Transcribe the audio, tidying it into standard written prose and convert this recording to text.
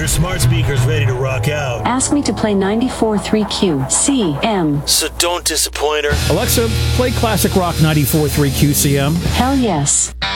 Her smart speaker's ready to rock out. Ask me to play 94.3 QCM. So don't disappoint her. Alexa, play classic rock 94.3 QCM. Hell yes.